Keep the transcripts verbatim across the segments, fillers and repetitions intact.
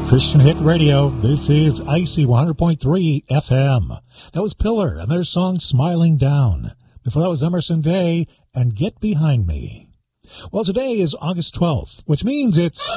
Christian Hit Radio. This is Icy one hundred point three F M. That was Pillar and their song Smiling Down. Before that was Emerson Day and Get Behind Me. Well, today is August twelfth, which means it's...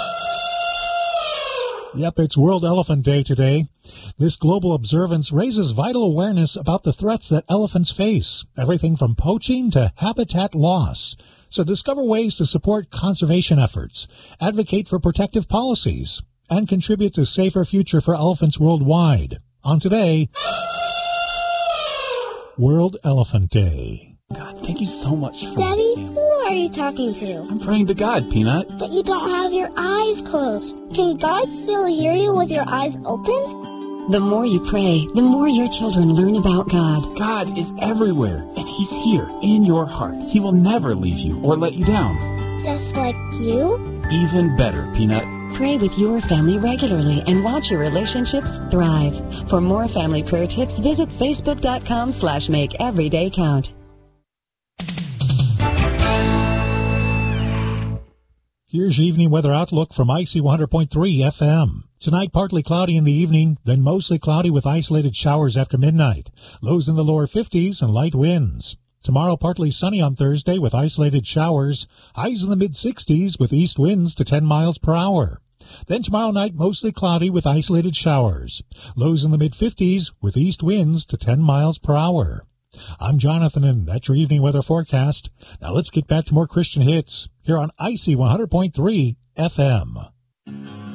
Yep, it's World Elephant Day today. This global observance raises vital awareness about the threats that elephants face, everything from poaching to habitat loss. So discover ways to support conservation efforts, advocate for protective policies, and contribute to a safer future for elephants worldwide. On today, World Elephant Day. God, thank you so much for... Daddy, who are you talking to? I'm praying to God, Peanut. But you don't have your eyes closed. Can God still hear you with your eyes open? The more you pray, the more your children learn about God. God is everywhere, and He's here in your heart. He will never leave you or let you down. Just like you? Even better, Peanut. Pray with your family regularly and watch your relationships thrive. For more family prayer tips, visit facebook.com slash make every day count. Here's your evening weather outlook from Icy one hundred point three F M. Tonight, partly cloudy in the evening, then mostly cloudy with isolated showers after midnight. Lows in the lower fifties and light winds. Tomorrow, partly sunny on Thursday with isolated showers. Highs in the mid-sixties with east winds to ten miles per hour. Then tomorrow night, mostly cloudy with isolated showers. Lows in the mid-fifties with east winds to ten miles per hour. I'm Jonathan, and that's your evening weather forecast. Now let's get back to more Christian hits here on Icy one hundred point three F M.